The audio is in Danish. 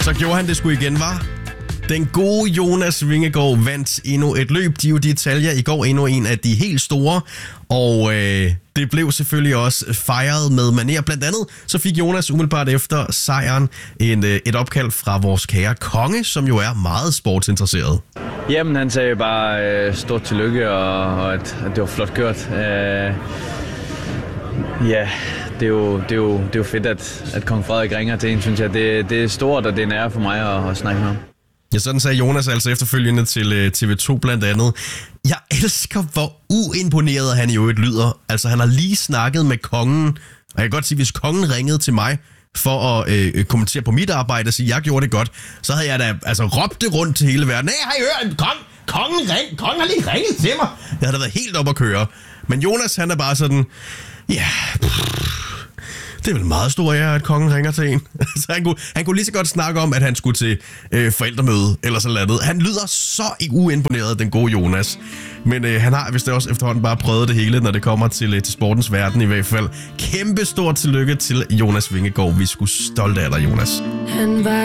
Så gjorde han det sgu igen, var. Den gode Jonas Vingegaard vandt endnu et løb. Giro d'Italia i går, endnu en af de helt store. Og det blev selvfølgelig også fejret med maner. Blandt andet så fik Jonas umiddelbart efter sejren et opkald fra vores kære konge, som jo er meget sportsinteresseret. Jamen, han sagde bare stort tillykke, og at det var flot kørt. Ja, det er jo fedt, at kong Frederik ringer til en, synes jeg. Det er stort, og det er en ære for mig at snakke med ham. Ja, sådan sagde Jonas altså efterfølgende til TV2 blandt andet. Jeg elsker, hvor uimponeret han i øvrigt lyder. Altså, han har lige snakket med kongen, og jeg kan godt sige, hvis kongen ringede til mig for at kommentere på mit arbejde og sige, at jeg gjorde det godt, så havde jeg da altså råbt det rundt til hele verden. Nej, har I hørt? Kongen har lige ringet til mig. Jeg havde da været helt op at køre. Men Jonas, han er bare sådan, ja, det er vel meget stor ære, at kongen ringer til en. Så han kunne lige så godt snakke om, at han skulle til forældremøde eller sådan noget. Han lyder så uimponeret, den gode Jonas. Men han har vist også efterhånden bare prøvet det hele, når det kommer til sportens verden i hvert fald. Kæmpe stort tillykke til Jonas Vingegaard. Vi er sgu stolte af dig, Jonas.